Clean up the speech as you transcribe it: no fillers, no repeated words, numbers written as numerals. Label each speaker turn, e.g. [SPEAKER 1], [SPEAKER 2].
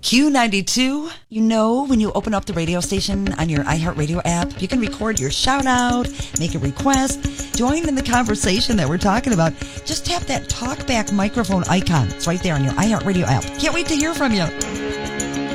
[SPEAKER 1] Q92. You know, when you open up the radio station on your iHeartRadio app, you can record your shout out, make a request, join in the conversation that we're talking about. Just tap that talkback microphone icon. It's right there on your iHeartRadio app. Can't wait to hear from you.